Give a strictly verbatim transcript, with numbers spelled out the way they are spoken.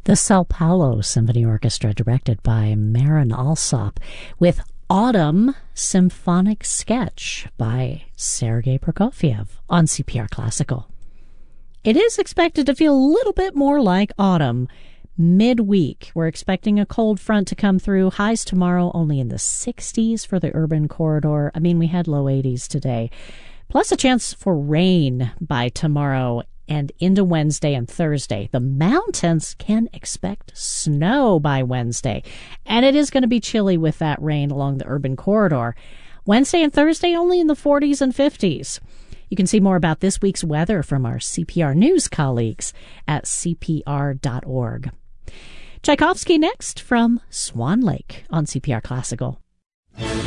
The Sao Paulo Symphony Orchestra, directed by Marin Alsop, with Autumn Symphonic Sketch by Sergei Prokofiev on C P R Classical. It is expected to feel a little bit more like autumn midweek. We're expecting a cold front to come through. Highs tomorrow only in the sixties for the urban corridor. I mean, we had low eighties today. Plus a chance for rain by tomorrow and into Wednesday and Thursday. The mountains can expect snow by Wednesday, and it is going to be chilly with that rain along the urban corridor. Wednesday and Thursday only in the forties and fifties. You can see more about this week's weather from our C P R News colleagues at C P R dot org. Tchaikovsky next from Swan Lake on C P R Classical.